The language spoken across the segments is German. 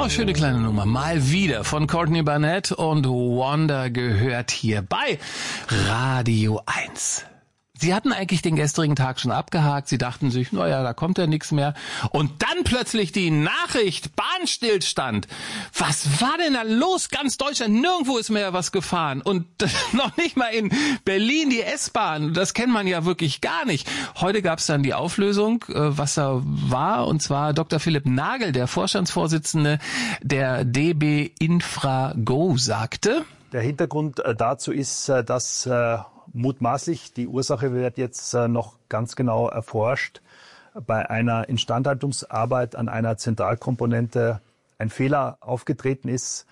Oh, schöne kleine Nummer. Mal wieder von Courtney Barnett und Wonder gehört hier bei Radio 1. Sie hatten eigentlich den gestrigen Tag schon abgehakt. Sie dachten sich, naja, da kommt ja nichts mehr. Und dann plötzlich die Nachricht, Bahnstillstand. Was war denn da los? Ganz Deutschland, nirgendwo ist mehr was gefahren. Und noch nicht mal in Berlin die S-Bahn. Das kennt man ja wirklich gar nicht. Heute gab es dann die Auflösung, was da war. Und zwar Dr. Philipp Nagel, der Vorstandsvorsitzende der DB Infra-Go, sagte: Der Hintergrund dazu ist, dass mutmaßlich, die Ursache wird jetzt noch ganz genau erforscht, bei einer Instandhaltungsarbeit an einer Zentralkomponente ein Fehler aufgetreten ist,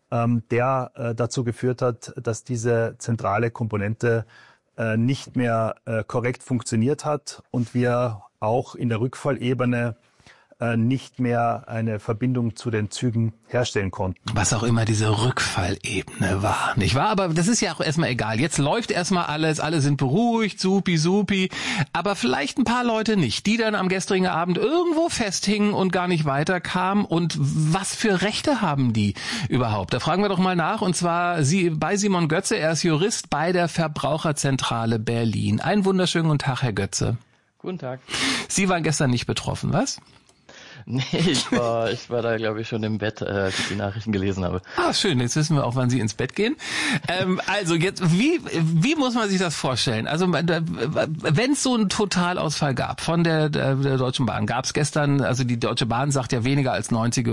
der dazu geführt hat, dass diese zentrale Komponente nicht mehr korrekt funktioniert hat und wir auch in der Rückfallebene nicht mehr eine Verbindung zu den Zügen herstellen konnten. Was auch immer diese Rückfallebene war, nicht wahr? Aber das ist ja auch erstmal egal. Jetzt läuft erstmal alles, alle sind beruhigt, supi. Aber vielleicht ein paar Leute nicht, die dann am gestrigen Abend irgendwo festhingen und gar nicht weiterkamen. Und was für Rechte haben die überhaupt? Da fragen wir doch mal nach. Und zwar bei Simon Götze, er ist Jurist bei der Verbraucherzentrale Berlin. Einen wunderschönen guten Tag, Herr Götze. Guten Tag. Sie waren gestern nicht betroffen, was? Nee, ich war da, glaube ich, schon im Bett, als ich die Nachrichten gelesen habe. Ah, schön. Jetzt wissen wir auch, wann Sie ins Bett gehen. Also jetzt, wie muss man sich das vorstellen? Also wenn es so einen Totalausfall gab von der Deutschen Bahn, gab es gestern, also die Deutsche Bahn sagt ja weniger als 90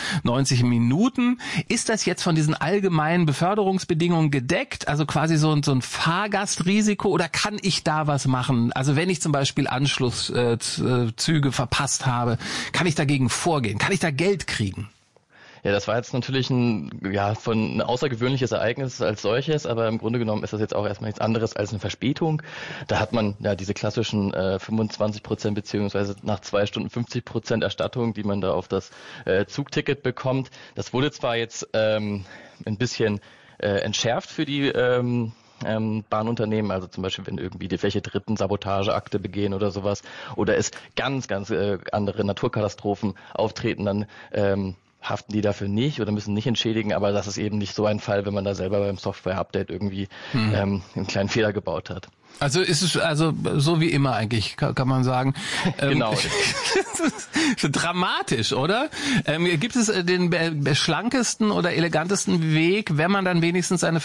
Minuten. Ist das jetzt von diesen allgemeinen Beförderungsbedingungen gedeckt? Also quasi so ein Fahrgastrisiko, oder kann ich da was machen? Also wenn ich zum Beispiel Anschlusszüge verpasst habe, kann ich dagegen vorgehen? Kann ich da Geld kriegen? Ja, das war jetzt natürlich ein außergewöhnliches Ereignis als solches, aber im Grunde genommen ist das jetzt auch erstmal nichts anderes als eine Verspätung. Da hat man ja diese klassischen 25% beziehungsweise nach 2 Stunden 50% Erstattung, die man da auf das Zugticket bekommt. Das wurde zwar jetzt ein bisschen entschärft für die Bahnunternehmen, also zum Beispiel, wenn irgendwie die welche dritten Sabotageakte begehen oder sowas, oder es ganz andere Naturkatastrophen auftreten, dann haften die dafür nicht oder müssen nicht entschädigen, aber das ist eben nicht so ein Fall, wenn man da selber beim Software-Update irgendwie einen kleinen Fehler gebaut hat. Also ist es so wie immer eigentlich, kann man sagen. Genau. Das ist dramatisch, oder? Gibt es den schlankesten oder elegantesten Weg, wenn man dann wenigstens seine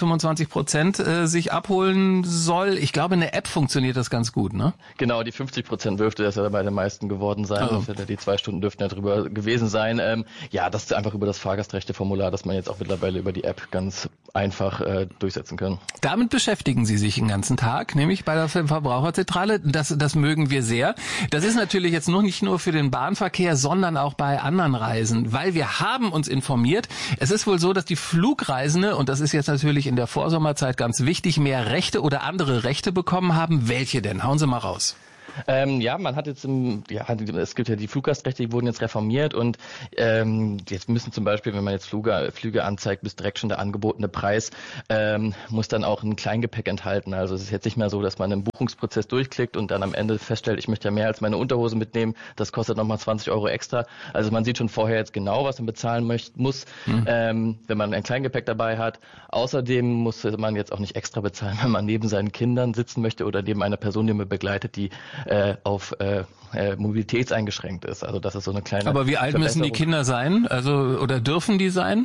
25% sich abholen soll? Ich glaube, in der App funktioniert das ganz gut, ne? Genau, die 50% dürfte das ja bei den meisten geworden sein. Oh. Die 2 Stunden dürften ja drüber gewesen sein. Ja, das ist einfach über das Fahrgastrechteformular, das man jetzt auch mittlerweile über die App ganz einfach durchsetzen kann. Damit beschäftigen Sie sich den ganzen Tag, nämlich bei der Verbraucherzentrale. Das mögen wir sehr. Das ist natürlich jetzt noch nicht nur für den Bahnverkehr, sondern auch bei anderen Reisen, weil wir haben uns informiert. Es ist wohl so, dass die Flugreisende, und das ist jetzt natürlich in der Vorsommerzeit ganz wichtig, mehr Rechte oder andere Rechte bekommen haben. Welche denn? Hauen Sie mal raus. Ja, man hat jetzt es gibt ja die Fluggastrechte, die wurden jetzt reformiert und jetzt müssen zum Beispiel, wenn man jetzt Flüge anzeigt, bis direkt schon der angebotene Preis, muss dann auch ein Kleingepäck enthalten. Also es ist jetzt nicht mehr so, dass man einen Buchungsprozess durchklickt und dann am Ende feststellt, ich möchte ja mehr als meine Unterhose mitnehmen, das kostet nochmal 20 € extra. Also man sieht schon vorher jetzt genau, was man bezahlen muss, wenn man ein Kleingepäck dabei hat. Außerdem muss man jetzt auch nicht extra bezahlen, wenn man neben seinen Kindern sitzen möchte oder neben einer Person, die man begleitet, die auf mobilitätseingeschränkt ist. Also das ist so eine kleine Aber wie alt müssen die Kinder sein? Also oder dürfen die sein?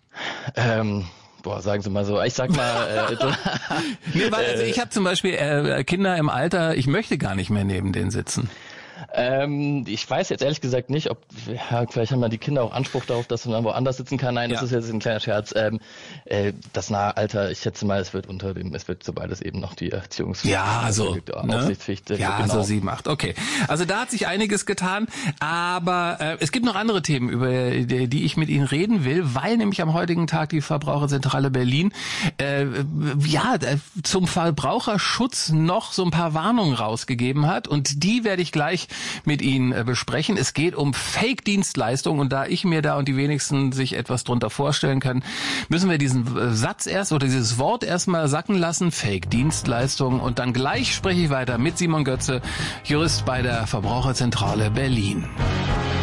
Sagen Sie mal so. Ich sag mal... Nee, weil also ich habe zum Beispiel Kinder im Alter, ich möchte gar nicht mehr neben denen sitzen. Ich weiß jetzt ehrlich gesagt nicht, vielleicht haben ja die Kinder auch Anspruch darauf, dass man woanders sitzen kann. Nein, das ist jetzt ein kleiner Scherz. Das nahe Alter, ich schätze mal, es wird sobald es eben noch die Aufsichtspflicht. Ja, genau. So 7, 8. Okay. Also da hat sich einiges getan, aber es gibt noch andere Themen, über die ich mit Ihnen reden will, weil nämlich am heutigen Tag die Verbraucherzentrale Berlin zum Verbraucherschutz noch so ein paar Warnungen rausgegeben hat, und die werde ich gleich mit Ihnen besprechen. Es geht um Fake-Dienstleistungen, und da ich mir da und die wenigsten sich etwas drunter vorstellen können, müssen wir diesen Satz dieses Wort erstmal sacken lassen, Fake-Dienstleistungen, und dann gleich spreche ich weiter mit Simon Götze, Jurist bei der Verbraucherzentrale Berlin.